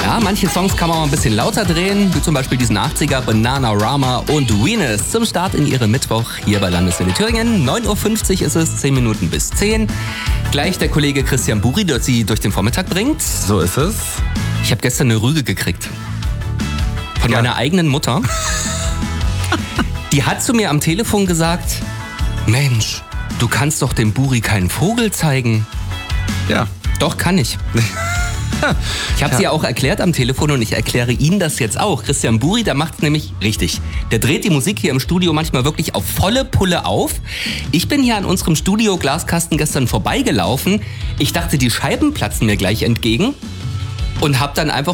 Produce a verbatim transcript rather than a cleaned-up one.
Ja, manche Songs kann man mal ein bisschen lauter drehen, wie zum Beispiel diesen achtziger Bananarama und Venus zum Start in ihrem Mittwoch hier bei Landeswelle Thüringen. neun Uhr fünfzig ist es, zehn Minuten bis zehn. Gleich der Kollege Christian Buri, der sie durch den Vormittag bringt. So ist es. Ich habe gestern eine Rüge gekriegt. Von ja. meiner eigenen Mutter. Die hat zu mir am Telefon gesagt, Mensch, du kannst doch dem Buri keinen Vogel zeigen. Ja. Doch, kann ich. Ich habe es ja. ihr auch erklärt am Telefon und ich erkläre Ihnen das jetzt auch. Christian Buri, der macht es nämlich richtig. Der dreht die Musik hier im Studio manchmal wirklich auf volle Pulle auf. Ich bin hier an unserem Studio-Glaskasten gestern vorbeigelaufen. Ich dachte, die Scheiben platzen mir gleich entgegen und habe dann einfach